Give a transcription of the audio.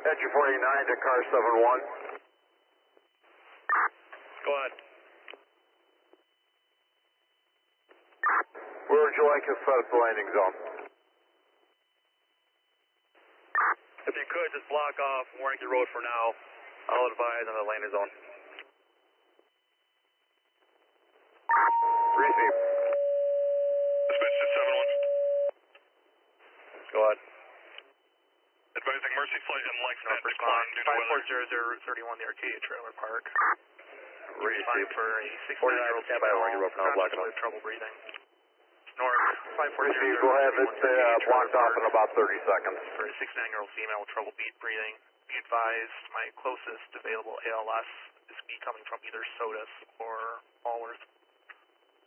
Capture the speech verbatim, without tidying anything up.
Entry forty-nine to car seven one. Go ahead. Where would you like us to set up the landing zone? If you could, just block off Warrington Road for now. I'll advise on the landing zone. Receive. Dispatch to seven one. Go ahead. Advising Mercy flight and life net Respond. decline due to five four weather. zero zero thirty-one, the Arcadia Trailer Park. Receive. For a forty-nine, we'll stand by Warrington Road for now, blocking with trouble breathing. North, five four zero zero. Receive. We'll have it uh, blocked off in about thirty seconds. For a sixty-nine-year-old female with trouble beat breathing. Be advised, my closest available A L S is me coming from either SOTUS or Allworth.